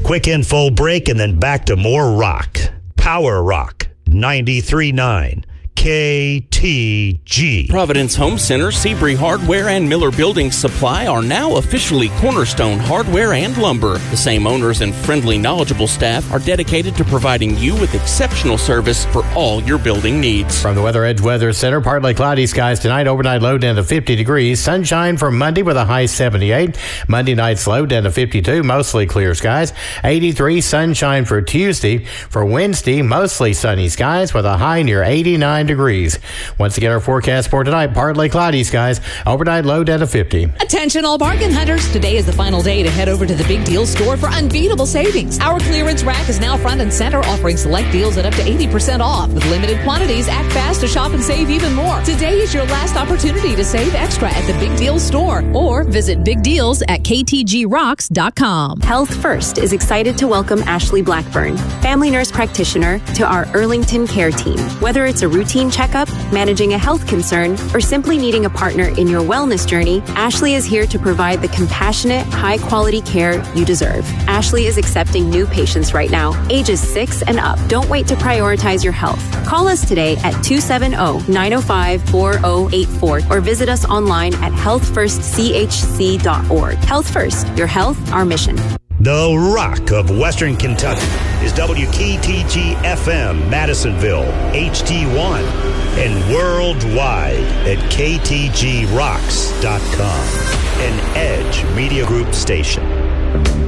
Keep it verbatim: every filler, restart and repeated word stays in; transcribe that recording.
quick info break and then back to more rock. Power Rock ninety-three point nine. K T G. Providence Home Center, Seabury Hardware, and Miller Building Supply are now officially Cornerstone Hardware and Lumber. The same owners and friendly, knowledgeable staff are dedicated to providing you with exceptional service for all your building needs. From the Weather Edge Weather Center, partly cloudy skies tonight, overnight low down to fifty degrees. Sunshine for Monday with a high seventy-eight. Monday night's low down to fifty-two, mostly clear skies. eighty-three, sunshine for Tuesday. For Wednesday, mostly sunny skies with a high near eighty-nine degrees. Once again, our forecast for tonight, partly cloudy skies, overnight low down to fifty. Attention all bargain hunters. Today is the final day to head over to the Big Deal store for unbeatable savings. Our clearance rack is now front and center, offering select deals at up to eighty percent off. With limited quantities, act fast to shop and save even more. Today is your last opportunity to save extra at the Big Deal store, or visit big deals at k t g rocks dot com. Health First is excited to welcome Ashley Blackburn, family nurse practitioner, to our Earlington Care Team. Whether it's a routine checkup, managing a health concern, or simply needing a partner in your wellness journey, Ashley is here to provide the compassionate, high-quality care you deserve. Ashley is accepting new patients right now, ages six and up. Don't wait to prioritize your health. Call us today at two seven zero, nine zero five, four zero eight four or visit us online at health first c h c dot org. Health First, your health, our mission. The Rock of Western Kentucky is W K T G F M, Madisonville, H D one, and worldwide at k t g rocks dot com, an Edge Media Group station.